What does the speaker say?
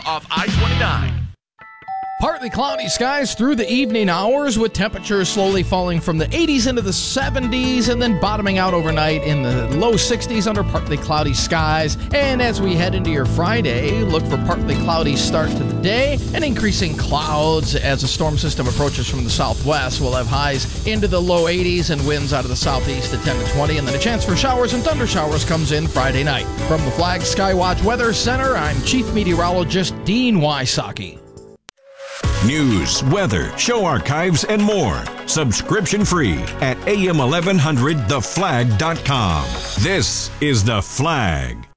off I-29. Partly cloudy skies through the evening hours with temperatures slowly falling from the 80s into the 70s and then bottoming out overnight in the low 60s under partly cloudy skies. And as we head into your Friday, look for partly cloudy start to the day and increasing clouds as a storm system approaches from the southwest. We'll have highs into the low 80s and winds out of the southeast at 10 to 20, and then a chance for showers and thunder showers comes in Friday night. From the Flag Skywatch Weather Center, I'm Chief Meteorologist Dean Wysocki. News, weather, show archives, and more. Subscription free at AM1100theflag.com. This is The Flag.